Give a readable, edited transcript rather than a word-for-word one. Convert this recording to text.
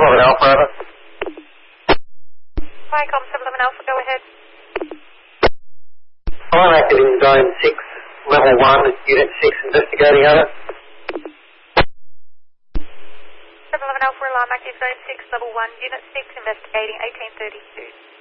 711 Alpha, over. Viacom 711 Alpha, go ahead. I'm active in Zone 6, Level 1, Unit 6, investigating, over. 711 Alpha, alarm active, Zone 6, Level 1, Unit 6, investigating 1832.